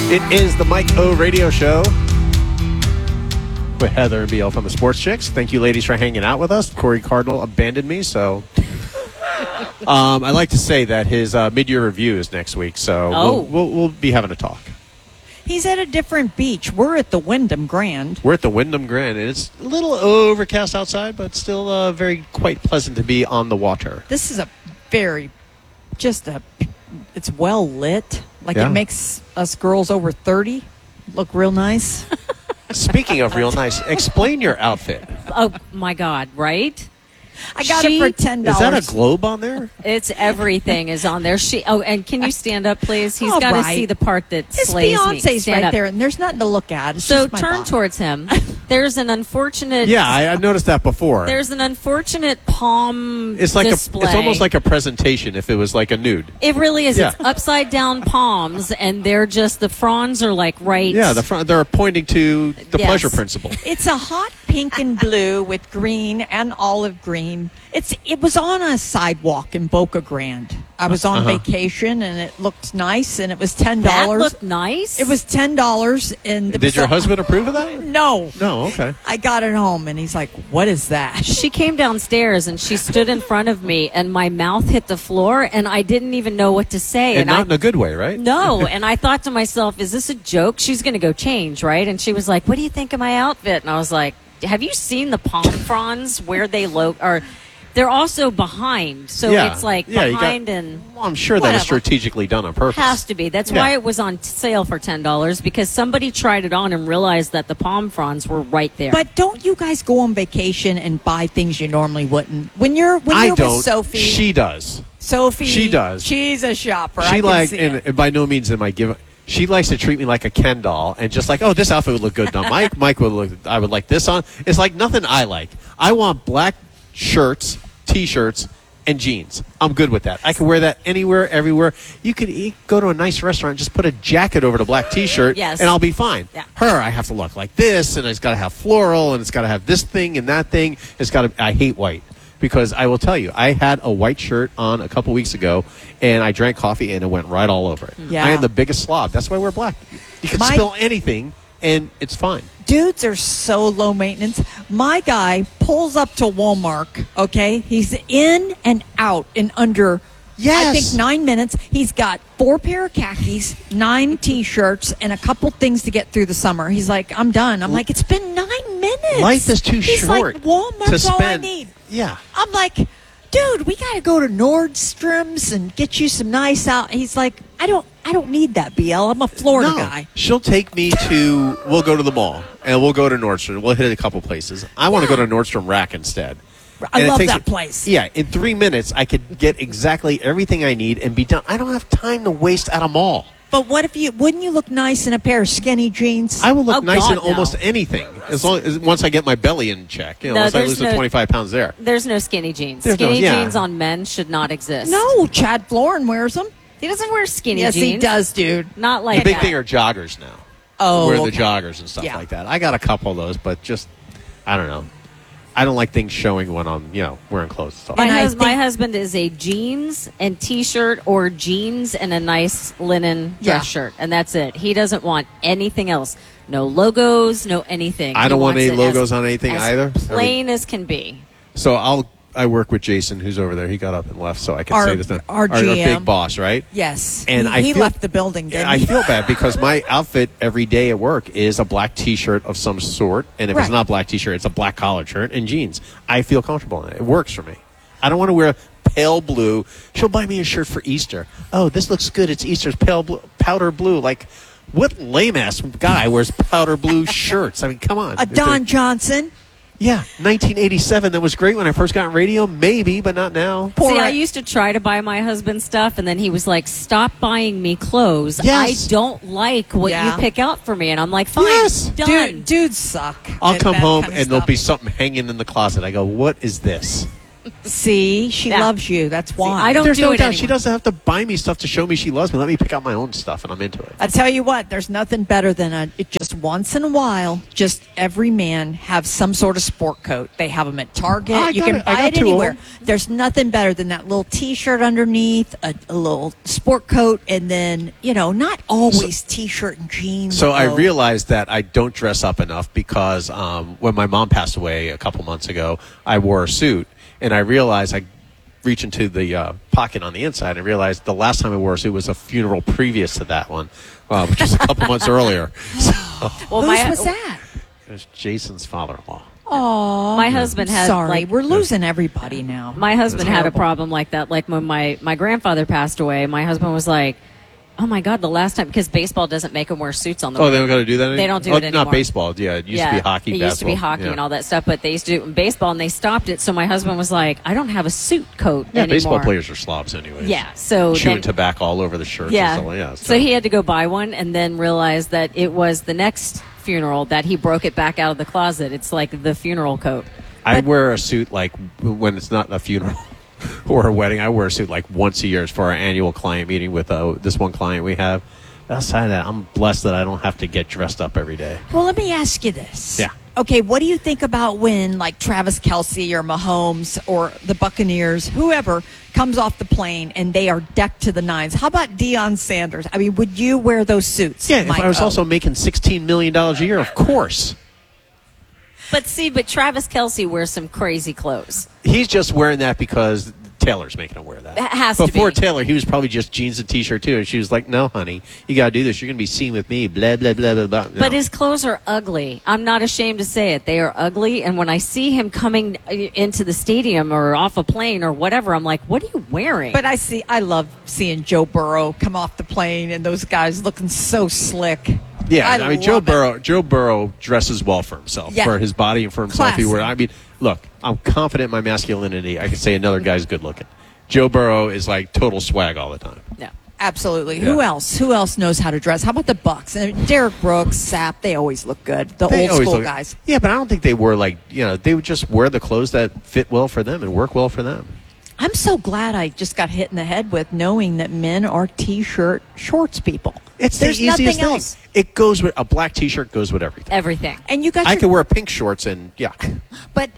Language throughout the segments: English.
It is the Mike O Radio Show with Heather and BL from the Sports Chicks. Thank you, ladies, for hanging out with us. Corey Cardinal abandoned me, so I'd like to say that his mid-year review is next week, so we'll be having a talk. He's at a different beach. We're at the Wyndham Grand. We're at the Wyndham Grand, and it's a little overcast outside, but still quite pleasant to be on the water. This is it's well lit. It makes us girls over 30 look real nice. Speaking of real nice, explain your outfit. Oh, my God, right? I got it for $10. Is that a globe on there? It's everything is on there. And can you stand up, please? He's got to see the part that slays me. His fiance's Stand right up. there, and there's nothing to look at. It's So just my turn body. towards him. There's an unfortunate. Yeah, I noticed that before. There's an unfortunate palm It's like display. it's almost like a presentation if it was like a nude. It really is. Yeah. It's upside down palms, and they're just the fronds are like right. Yeah, they're pointing to the Yes. pleasure principle. It's a hot pink and blue with green and olive green. It was on a sidewalk in Boca Grande. I was on vacation, and it looked nice, and it was $10. That looked nice. It was $10, and Did your husband approve of that? No. No, okay. I got it home, and he's like, "What is that?" She came downstairs and she stood in front of me, and my mouth hit the floor, and I didn't even know what to say. And not in a good way, right? No, and I thought to myself, is this a joke? She's going to go change, right? And she was like, what do you think of my outfit? And I was like, have you seen the palm fronds where they are? They're also behind, so it's like behind and... Well, I'm sure that is strategically done on purpose. Has to be. That's why it was on sale for $10, because somebody tried it on and realized that the palm fronds were right there. But don't you guys go on vacation and buy things you normally wouldn't? When you're I with don't. Sophie, She does. Sophie, She does. She's a shopper. She and by no means am I giving. She likes to treat me like a Ken doll, and just like, oh, this outfit would look good on Mike. Mike would look. I would like this on. It's like nothing I like. I want black shirts, T-shirts, and jeans. I'm good with that. I can wear that anywhere, everywhere. You could go to a nice restaurant and just put a jacket over the black T-shirt, and I'll be fine. Yeah. Her, I have to look like this, and it's got to have floral, and it's got to have this thing and that thing. It's got to. I hate white. Because I will tell you, I had a white shirt on a couple weeks ago, and I drank coffee, and it went right all over it. Yeah. I am the biggest slob. That's why we're black. You can spill anything, and it's fine. Dudes are so low maintenance. My guy pulls up to Walmart, okay? He's in and out in under, I think, 9 minutes. He's got 4 pair of khakis, 9 T-shirts, and a couple things to get through the summer. He's like, I'm done. I'm like, it's been 9 minutes. Life is too He's short like, Walmart's to all I spend. need. Yeah. I'm like, dude, we got to go to Nordstrom's and get you some nice out. He's like, I don't need that, BL. I'm a Florida guy. She'll take me to, we'll go to the mall, and we'll go to Nordstrom. We'll hit a couple places. I want to go to Nordstrom Rack instead. I And love it takes that place. Yeah, in 3 minutes, I could get exactly everything I need and be done. I don't have time to waste at a mall. But wouldn't you look nice in a pair of skinny jeans? I will look nice God, in almost anything, as long as once I get my belly in check. No, once I there's lose the 25 pounds there. There's no skinny jeans. There's Skinny no- yeah. jeans on men should not exist. No, Chad Florin wears them. He doesn't wear skinny Yes, jeans. he does, dude. Not like The big that. thing are joggers now. Oh, Wear okay. the joggers and stuff Yeah. like that. I got a couple of those, but just, I don't know. I don't like things showing when I'm, wearing clothes and stuff. My, And I my think- husband is a jeans and T-shirt or jeans and a nice linen dress Yeah. shirt, and that's it. He doesn't want anything else. No logos, no anything. I He don't want wants any it logos as- on anything as either. Plain as can be. So I work with Jason, who's over there. He got up and left, so I can say this now. Our Our GM. big boss, right? Yes. And he feel- left the building, didn't I he? feel bad because my outfit every day at work is a black T-shirt of some sort, and if it's Right. not a black T-shirt, it's a black collared shirt and jeans. I feel comfortable in it. It works for me. I don't want to wear pale blue. She'll buy me a shirt for Easter. Oh, this looks good. It's Easter's pale blue, powder blue. Like, what lame-ass guy wears powder blue shirts? I mean, come on. Don Johnson. Yeah, 1987. That was great when I first got on radio. Maybe, but not now. See, I used to try to buy my husband stuff, and then he was like, stop buying me clothes. Yes. I don't like what Yeah. you pick out for me. And I'm like, fine, Yes. done. Dudes suck. I'll at come that home kind of and there'll stuff. be something hanging in the closet. I go, what is this? See, she Yeah. loves you. That's why. I don't There's do no it doubt anymore. she doesn't have to buy me stuff to show me she loves me. Let me pick out my own stuff, and I'm into it. I tell you what, there's nothing better than just once in a while, just every man have some sort of sport coat. They have them at Target. I You got can it. I buy got it 2 of anywhere. them. There's nothing better than that little T-shirt underneath, a little sport coat, and then, not always T-shirt and jeans. So I though. realized that I don't dress up enough because when my mom passed away a couple months ago, I wore a suit, and I realized I reach into the pocket on the inside and realized the last time I wore a suit was a funeral previous to that one, which was a couple months earlier. So Well, Whose was that? it was Jason's father-in-law. Oh, My husband had sorry, we're losing everybody now. My husband That's had a horrible. problem like that. Like when my grandfather passed away, my husband was like, "Oh my God, the last time," because baseball doesn't make them wear suits on the Oh, road. they don't got to do that anymore? They don't do Oh, it anymore. Not baseball. Yeah, it used to be hockey, It basketball. used to be hockey Yeah. and all that stuff, but they used to do it in baseball, and they stopped it. So my husband was like, "I don't have a suit coat Yeah, anymore." baseball players are slobs anyways. Yeah, so chewing then- tobacco all over the shirts. Yeah. And stuff like that. So he had to go buy one, and then realized that it was the next funeral that he broke it back out of the closet. It's like the funeral coat. I wear a suit like when it's not a funeral or a wedding. I wear a suit like once a year for our annual client meeting with this one client we have. Outside of that, I'm blessed that I don't have to get dressed up every day. Well, let me ask you this. Yeah. Okay, what do you think about when, like, Travis Kelce or Mahomes or the Buccaneers, whoever, comes off the plane and they are decked to the nines? How about Deion Sanders? I mean, would you wear those suits? Yeah, if Mike? I was also making $16 million a year, of course. But Travis Kelce wears some crazy clothes. He's just wearing that because Taylor's making him wear that. It has to Before be. Taylor, he was probably just jeans and T-shirt too, and she was like, "No, honey, you got to do this. You're going to be seen with me." Blah blah blah blah blah. No. But his clothes are ugly. I'm not ashamed to say it. They are ugly. And when I see him coming into the stadium or off a plane or whatever, I'm like, what are you wearing? But I love seeing Joe Burrow come off the plane and those guys looking so slick. Yeah, I mean, Joe love it. Burrow dresses well for himself, Yeah. for his body and for himself. Classy. I mean, look, I'm confident in my masculinity. I can say another guy's good looking. Joe Burrow is like total swag all the time. no. Absolutely. Yeah. Who else? Who else knows how to dress? How about the Bucks? And Derek Brooks, Sapp, they always look good. The They old always school look- guys. Yeah, but I don't think they were like, they would just wear the clothes that fit well for them and work well for them. I'm so glad I just got hit in the head with knowing that men are T-shirt shorts people. It's There's the easiest nothing thing. else. It goes with a black T-shirt goes with everything. Everything. And you got I your, could wear pink shorts and yuck. but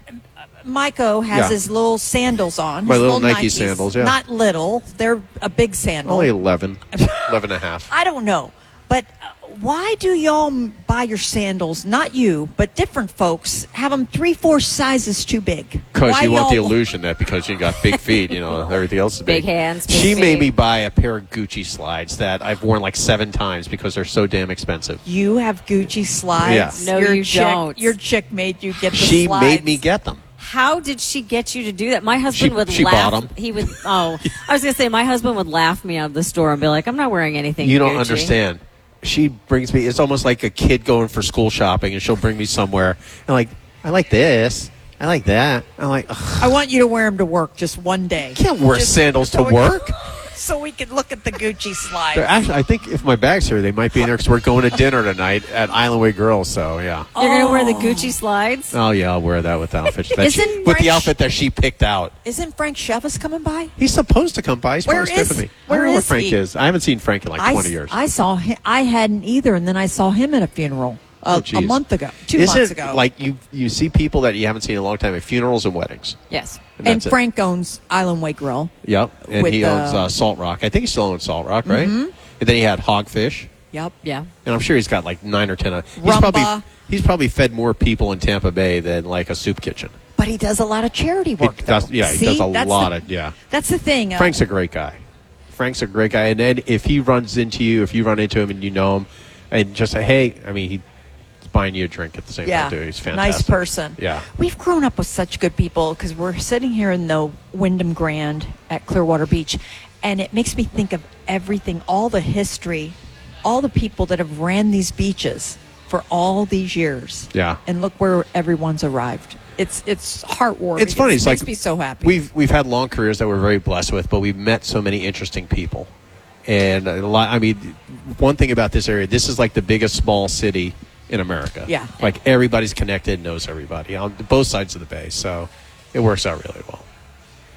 Maiko has Yeah. his little sandals on. My his little Nike Nikes. sandals, yeah. Not little. They're a big sandal. Only 11 and a half. I don't know. But why do y'all buy your sandals, not you, but different folks, have them 3-4 sizes too big? Because Why you want the y'all- illusion that because you got big feet, everything else is big. Big hands, big She made feet. me buy a pair of Gucci slides that I've worn like 7 times because they're so damn expensive. You have Gucci slides. Yeah. No, Your you chick, don't. Your chick made you get the She slides. made me get them. How did she get you to do that? My husband would she laugh. bought 'em. He would. Oh, I was going to say my husband would laugh me out of the store and be like, "I'm not wearing anything." You don't Gucci." understand. She brings me, it's almost like a kid going for school shopping, and she'll bring me somewhere. And like, I like this. I like that. I'm like, ugh, I want you to wear them to work just one day. I can't wear Just sandals to so we- work. So we can look at the Gucci slides. Actually, I think if my bag's here, they might be in there because we're going to dinner tonight at Island Way Girls. So yeah. You're going to wear the Oh. Gucci slides. Oh yeah, I'll wear that with the outfit. Isn't with Frank- the outfit that she picked out. Isn't Frank Chevis coming by? He's supposed to come by. He's Where supposed to is- with me. where I don't know where is Frank he? is. I haven't seen Frank in like 20 years. I saw him. I hadn't either, and then I saw him at a funeral a geez. month ago, 2 Isn't months it ago. like you see people that you haven't seen in a long time at funerals and weddings. Yes. and that's it. Frank owns Island Way Grill. Yep, and with he owns the- Salt Rock. I think he still owns Salt Rock, right? And then he had Hogfish, Yep. Yeah. and I'm sure he's got like 9 or 10. Rumba. He's probably fed more people in Tampa Bay than like a soup kitchen. But he does a lot of charity work. does- though. yeah, he See? does a That's lot the- of yeah. That's the thing. Frank's a great guy. Frank's a great guy, and then if he runs into you, if you run into him and you know him, and just say, hey, I mean, he's buying you a drink at the same yeah, time too. He's fantastic. nice person. Yeah. We've grown up with such good people because we're sitting here in the Wyndham Grand at Clearwater Beach, and it makes me think of everything, all the history, all the people that have ran these beaches for all these years. Yeah. And look where everyone's arrived. It's heartwarming. It's funny. It's makes like me so happy. We've had long careers that we're very blessed with, but we've met so many interesting people. And a lot. I mean, one thing about this area, this is like the biggest small city in America. Yeah. Like everybody's connected, knows everybody on both sides of the bay. So it works out really well.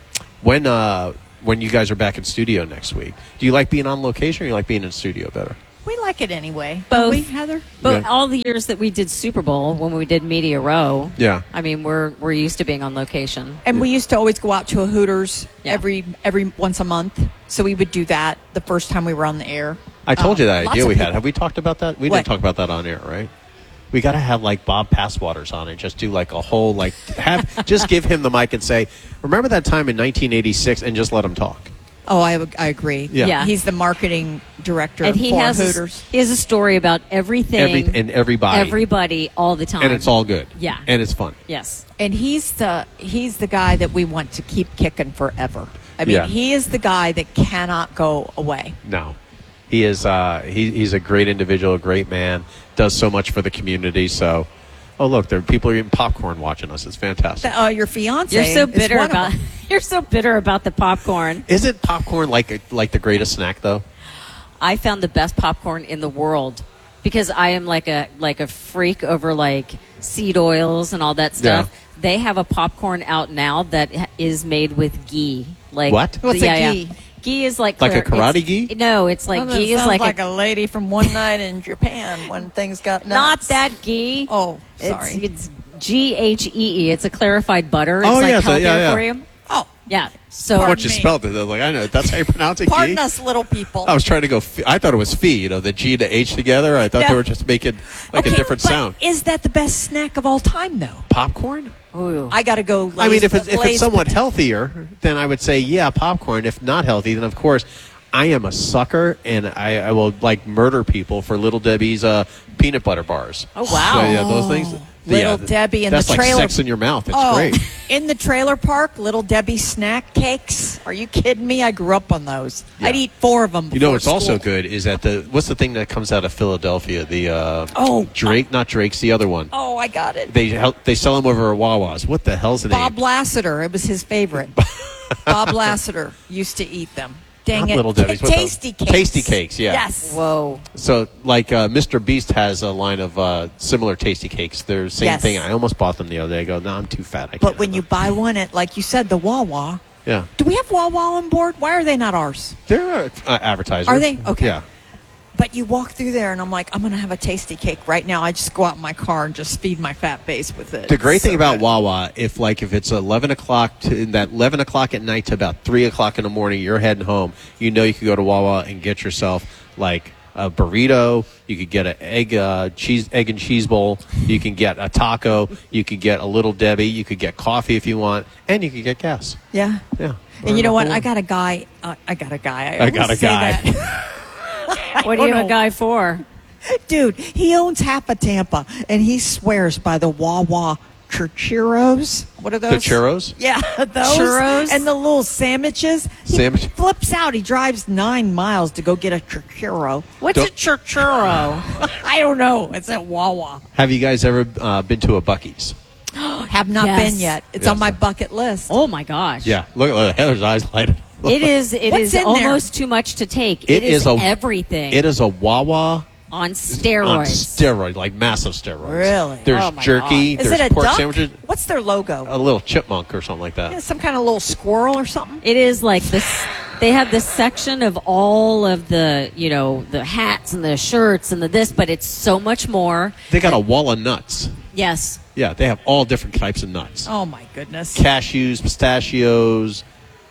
When you guys are back in studio next week, do you like being on location or you like being in studio better? We like it anyway. Both. Don't we, Heather? But Yeah. all the years that we did Super Bowl, when we did Media Row, Yeah. I mean, we're used to being on location. And we used to always go out to a Hooters Yeah. every once a month. So we would do that the first time we were on the air. I told you that Lots idea of we had. people. Have we talked about that? We What? didn't talk about that on air, right? We got to have like Bob Passwaters on it. Just do like a whole just give him the mic and say, "Remember that time in 1986?" and just let him talk. Oh, I agree. Yeah. Yeah. He's the marketing director And he for has Hooters. he has a story about everything And everybody, all the time. and it's all good. Yeah. and it's fun. Yes. And he's the guy that we want to keep kicking forever. I mean, Yeah. he is the guy that cannot go away. No, he is. He's a great individual, a great man. Does so much for the community. So, oh look, there are people eating popcorn watching us. It's fantastic. Your fiance. You're so is bitter one of about them. you're so bitter about the popcorn. Isn't popcorn like the greatest snack though? I found the best popcorn in the world because I am like a freak over like seed oils and all that stuff. Yeah. They have a popcorn out now that is made with ghee. Like What? What's a ghee? Ghee is like Like a clear- karate it's- ghee? No, it's like Well, ghee it is sounds like, a lady from one night in Japan when things got not nuts. that ghee. Oh, sorry. It's GHEE. It's a clarified butter. It's Oh, like yeah, so- healthier yeah, yeah. for you. Oh, Yeah. So Pardon Once you me. spelled it, I was like, I know that's how you pronounce it. pardon Ghee? us, little people. I was trying to go. I thought it was fee. The G to H together. I thought Yeah. they were just making like a different but sound. Is that the best snack of all time, though? Popcorn. ooh. I got to go. I mean, if it's Lay's somewhat healthier, then I would say yeah, popcorn. If not healthy, then of course, I am a sucker, and I will like murder people for Little Debbie's peanut butter bars. Oh, wow. So, yeah, those things. Little Debbie and that's the like trailer. sex in your mouth. It's Oh, great. in the trailer park, Little Debbie snack cakes. Are you kidding me? I grew up on those. Yeah. I'd eat 4 of them. You know before what's also school. good is that what's the thing that comes out of Philadelphia? The Oh. Drake, not Drake's, the other one. Oh, I got it. They sell them over at Wawa's. What the hell's the Bob name? Lassiter. It was his favorite. Bob Lassiter used to eat them. Dang Not it. Little Debbie's. What the- Tasty cakes. Tasty Cakes, yeah. Yes. Whoa. So, like, Mr. Beast has a line of similar tasty cakes. They're the same Yes. thing. I almost bought them the other day. I go, no, I'm too fat. I But can't when have you them." buy one at, like you said, the Wawa. Yeah. Do we have Wawa on board? Why are they not ours? They're advertisers. Are they? Okay. Yeah. But you walk through there, and I'm like, I'm going to have a tasty cake right now. I just go out in my car and just feed my fat face with it. The great It's thing so about good. Wawa, if it's 11 o'clock that 11 o'clock at night to about 3 o'clock in the morning, you're heading home. You know you could go to Wawa and get yourself like a burrito. You could get an egg and cheese bowl. You can get a taco. You could get a Little Debbie. You could get coffee if you want, and you could get gas. Yeah. Yeah. And you know what? I got. got a guy. I got a guy. I got a always say guy. that. What are you don't a guy for? Dude, he owns half of Tampa, and he swears by the Wawa churros. What are those? The churros? Yeah, those. Churros? And the little sandwiches. He Sandwich? flips out. He drives 9 miles to go get a churro. What's Don't- a churro? I don't know. It's at Wawa. Have you guys ever been to a Buc-ee's? Have not Yes. been yet. It's Yes. on my bucket list. Oh my gosh. Yeah. Look, Heather's eyes light up. It is What's in there? almost too much to take. It is a- everything It is a Wawa on on steroids. steroid, like massive steroids. Really? There's Oh my jerky. Is There's it a pork duck? sandwiches. What's their logo? A little chipmunk or something like that. Yeah, some kind of little squirrel or something? It is like this. They have this section of all of the, the hats and the shirts and the this, but it's so much more. They got a wall of nuts. Yes. Yeah, they have all different types of nuts. Oh, my goodness. Cashews, pistachios,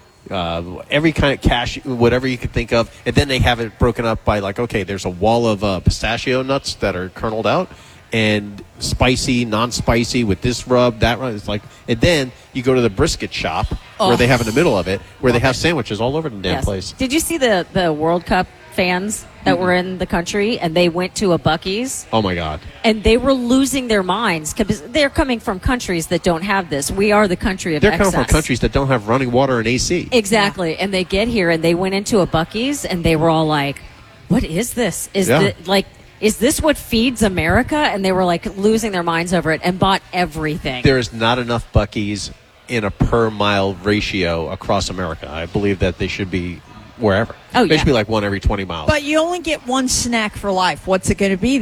every kind of cashew, whatever you could think of. And then they have it broken up by like, okay, there's a wall of pistachio nuts that are kerneled out, and spicy, non-spicy with this rub, that rub. It's like, and then you go to the brisket shop where they have in the middle of it, where they have sandwiches all over the damn Yes. place. Did you see the World Cup fans that were in the country and they went to a Buc-ee's Oh my God. and they were losing their minds because they're coming from countries that don't have this. We are the country of They're excess. coming from countries that don't have running water and AC. Exactly. And they get here and they went into a Buc-ee's and they were all like, what is this? Yeah. Is this what feeds America? And they were like losing their minds over it and bought everything. There is not enough Buc-ee's in a per mile ratio across America. I believe that they should be wherever. Oh, They yeah. should be like one every 20 miles. But you only get one snack for life. What's it going to be then?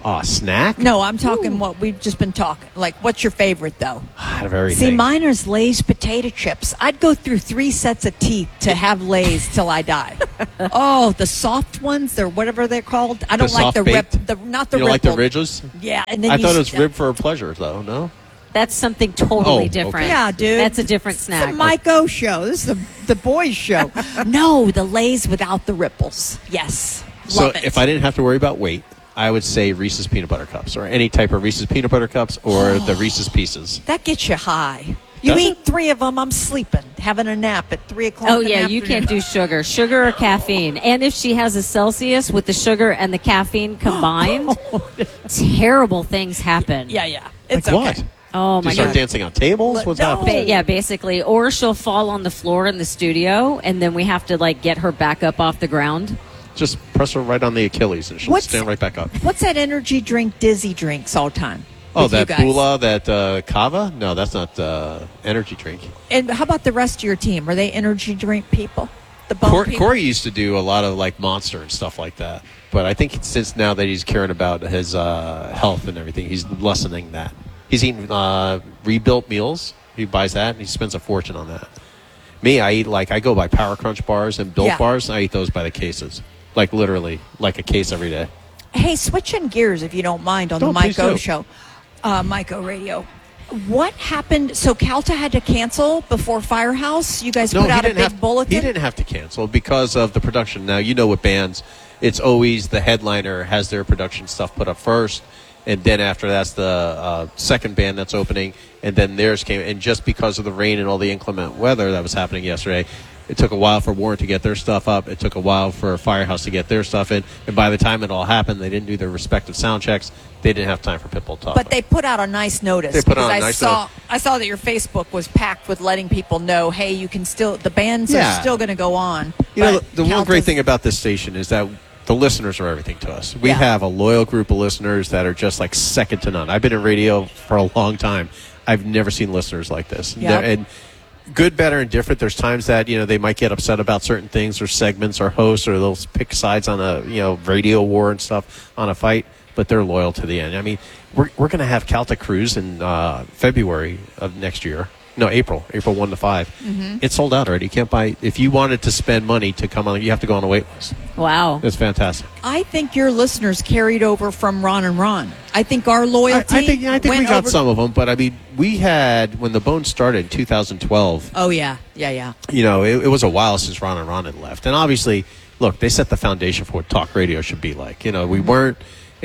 Snack? No, I'm talking what we've just been talking. Like, what's your favorite, though? Everything. See, mine is Lay's potato chips. I'd go through 3 sets of teeth to have Lay's till I die. Oh, the soft ones, or whatever they're called. I don't like the rip. Not the You don't like the ripple. ridges? Yeah, and then I thought it was rib for pleasure, though. No. That's something totally Oh, different. okay. Yeah, dude. That's a different It's snack. the Mike O show. This is the boys' show. No, the Lay's without the ripples. Yes. So Love it. if I didn't have to worry about weight, I would say Reese's Peanut Butter Cups, or any type of Reese's Peanut Butter Cups, or the Reese's Pieces. That gets you high. You Does eat 3 of them, I'm sleeping, having a nap at 3 o'clock. Oh in the yeah, you afternoon. can't do sugar or caffeine. And if she has a Celsius with the sugar and the caffeine combined, terrible things happen. Yeah. It's Like okay. what? Oh Do you my start god. dancing on tables? What's No. happening? Yeah, basically. Or she'll fall on the floor in the studio, and then we have to like get her back up off the ground. Just press her right on the Achilles, and she'll What's- stand right back up. What's that energy drink Dizzy drinks all the time? Oh, with you that guys? Bula, that Kava? No, that's not energy drink. And how about the rest of your team? Are they energy drink people? The bone people? Corey used to do a lot of like Monster and stuff like that, but I think since now that he's caring about his health and everything, he's lessening that. He's eating rebuilt meals. He buys that and he spends a fortune on that. Me, I go by Power Crunch bars and Built Yeah. bars. I eat those by the cases, like literally, like a case every day. Hey, switching gears, if you don't mind, on No, the Mike please O do. show, Mike O Radio. What happened? So Calta had to cancel before Firehouse. You guys put out a big bulletin. He didn't have to cancel because of the production. Now, you know, with bands, it's always the headliner has their production stuff put up first, and then after that's the second band that's opening, and then theirs came. And just because of the rain and all the inclement weather that was happening yesterday, it took a while for Warrant to get their stuff up. It took a while for Firehouse to get their stuff in. And by the time it all happened, they didn't do their respective sound checks. They didn't have time for Pitbull to talk. But they put out a nice notice. They put out because a nice I saw that your Facebook was packed with letting people know, hey, you can still, the bands Yeah. are still going to go on. You know, but the one Calta's- great thing about this station is that the listeners are everything to us. We Yeah. have a loyal group of listeners that are just like second to none. I've been in radio for a long time. I've never seen listeners like this. Yep. And good, better, and different. There's times that, you know, they might get upset about certain things or segments or hosts, or they'll pick sides on a, you know, radio war and stuff on a fight, but they're loyal to the end. I mean, we're going to have Calta Cruise in February of next year. No, April 1 to 5. Mm-hmm. It's sold out already. You can't buy. If you wanted to spend money to come on, you have to go on a wait list. Wow. It's fantastic. I think your listeners carried over from Ron and Ron. I think our I loyalty. think we went got over- some of them, but I mean, we had when the Bones started in 2012. Oh yeah. You know, it was a while since Ron and Ron had left, and obviously, look, they set the foundation for what talk radio should be like. You know, we weren't.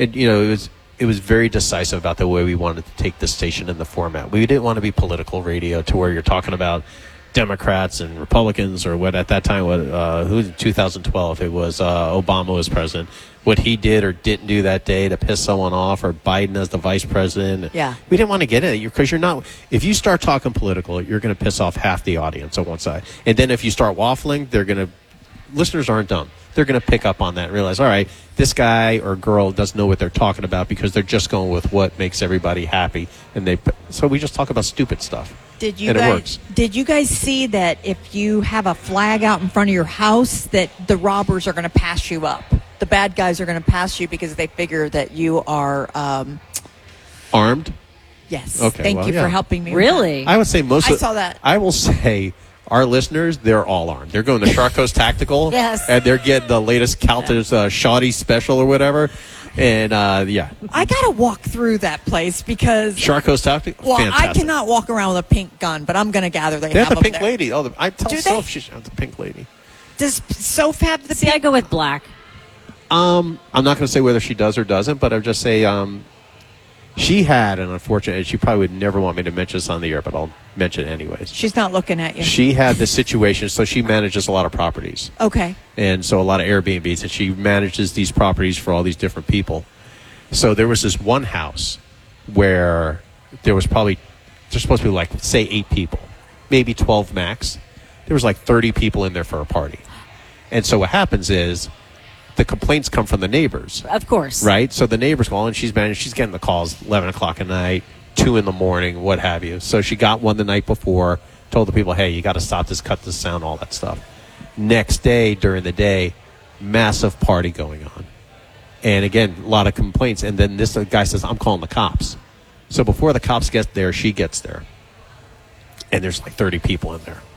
It was very decisive about the way we wanted to take this station in the format. We didn't want to be political radio to where you're talking about Democrats and Republicans or what at that time, who was in 2012, it was Obama was president. What he did or didn't do that day to piss someone off, or Biden as the vice president. Yeah. We didn't want to get in it because you're not. If you start talking political, you're going to piss off half the audience on one side. And then if you start waffling, listeners aren't dumb. They're going to pick up on that and realize, all right, this guy or girl doesn't know what they're talking about because they're just going with what makes everybody happy. So we just talk about stupid stuff. Did you And it guys? works. Did you guys see that if you have a flag out in front of your house, that the robbers are going to pass you up? The bad guys are going to pass you because they figure that you are. Armed? Yes. Okay, Thank well, you yeah. for helping me. with Really? I would say I saw that. I will say our listeners, they're all armed. They're going to Shark Coast Tactical. Yes. And they're getting the latest Calta's Shoddy special or whatever. And, yeah. that. I got to walk through that place because. Shark Coast Tactical? Well, Fantastic. I cannot walk around with a pink gun, but I'm going to gather they They have the them pink there. lady. Oh, I tell Do they? Soph she should have the pink lady. Does Soph have the See, I pink? go with black. I'm not going to say whether she does or doesn't, but I'll just say she had an unfortunate. She probably would never want me to mention this on the air, but I'll mention it anyways. She's not looking at you. She had this situation, so she manages a lot of properties, Okay. and so a lot of Airbnbs, and she manages these properties for all these different people. So there was this one house where there's supposed to be like, say, 8 people, maybe 12 max. There was like 30 people in there for a party. And so what happens is the complaints come from the neighbors, Of course. right? So the neighbors call, and she's getting the calls 11 o'clock at night, 2 in the morning, what have you. So she got one the night before, told the people, hey, you got to stop this, cut this sound, all that stuff. Next day, during the day, massive party going on. And again, a lot of complaints. And then this guy says, I'm calling the cops. So before the cops get there, she gets there. And there's like 30 people in there.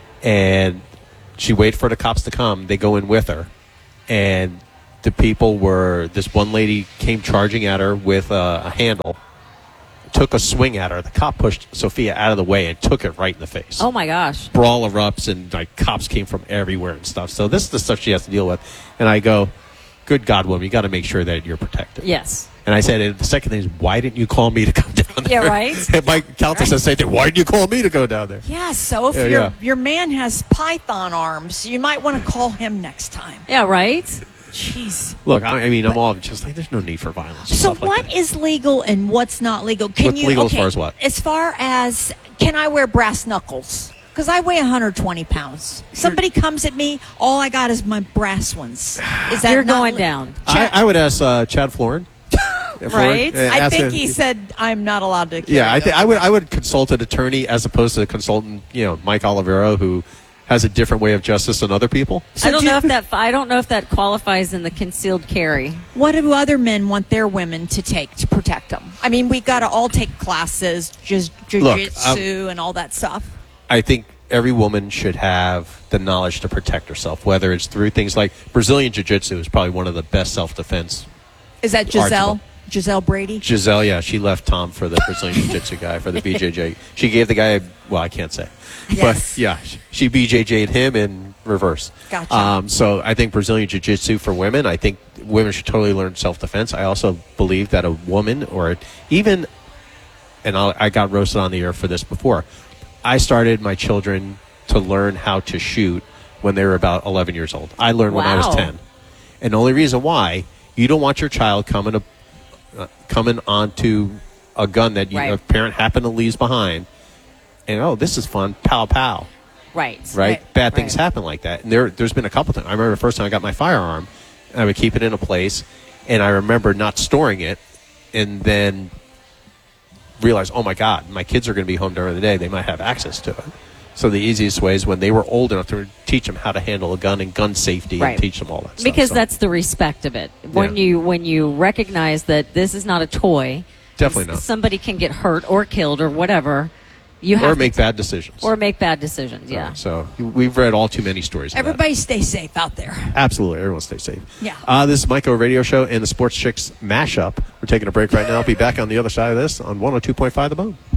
And she waits for the cops to come. They go in with her. And the people were, this one lady came charging at her with a handle, took a swing at her. The cop pushed Sophia out of the way and took it right in the face. Oh my gosh. Brawl erupts and like cops came from everywhere and stuff. So this is the stuff she has to deal with. And I go, good God, woman, you got to make sure that you're protected. Yes. And I said, and the second thing is, why didn't you call me to come down there? Yeah, right. And my counsel says, same thing. Why didn't you call me to go down there? Yeah, so if your man has python arms, you might want to call him next time. Yeah, right. Jeez. Look, I mean, I'm all just like, there's no need for violence. So stuff like what that. is legal and what's not legal? What's legal as far as what? As far as, can I wear brass knuckles? Because I weigh 120 pounds. Somebody comes at me, all I got is my brass ones. Is that You're not going down. I would ask Chad Florin. Right? I think he said I'm not allowed to. Yeah, I would consult an attorney as opposed to consultant, Mike Olivero, who has a different way of justice than other people. I don't know if that qualifies in the concealed carry. What do other men want their women to take to protect them? I mean, we got to all take classes, jiu-jitsu and all that stuff. I think every woman should have the knowledge to protect herself, whether it's through things like Brazilian Jiu-Jitsu is probably one of the best self-defense. Is that Giselle? Giselle Brady? Giselle, yeah. She left Tom for the Brazilian Jiu-Jitsu guy, for the BJJ. She gave the guy, I can't say. Yes. But, yeah, she BJJ'd him in reverse. Gotcha. So I think Brazilian Jiu-Jitsu for women, I think women should totally learn self-defense. I also believe that a woman or even, and I got roasted on the air for this before, I started my children to learn how to shoot when they were about 11 years old. I learned when I was 10. And the only reason why, you don't want your child coming onto a gun that a parent happened to leave behind, and this is fun, pow pow. Right. Bad things happen like that, and there's been a couple times. I remember the first time I got my firearm, I would keep it in a place, and I remember not storing it, and then realize, oh my God, my kids are going to be home during the day. They might have access to it. So the easiest way is when they were old enough to teach them how to handle a gun and gun safety and teach them all that stuff. Because that's the respect of it. When you recognize that this is not a toy, definitely not. Somebody can get hurt or killed or whatever. You have or make bad decisions. Or make bad decisions, yeah. So we've read all too many stories. Everybody stay safe out there. Absolutely. Everyone stay safe. Yeah. This is Mike O Radio Show and the Sports Chicks Mashup. We're taking a break right now. I'll be back on the other side of this on 102.5 The Bone.